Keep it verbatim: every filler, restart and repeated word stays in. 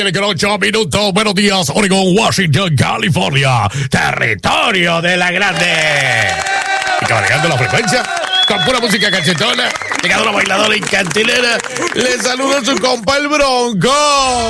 Tiene que ocho minutos. Buenos días, Oregon, Washington, California. Territorio de la grande. Y cabalgando la frecuencia con pura música cachetona. Llegando la bailadora y cantilera. Le saluda su compa el Bronco.